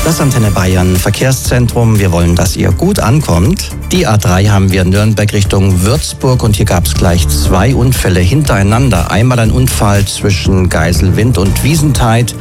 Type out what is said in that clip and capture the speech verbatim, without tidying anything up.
Das Antenne Bayern Verkehrszentrum. Wir wollen, dass ihr gut ankommt. Die A drei haben wir Nürnberg Richtung Würzburg und hier gab es gleich zwei Unfälle hintereinander. Einmal ein Unfall zwischen Geiselwind und Wiesentheid.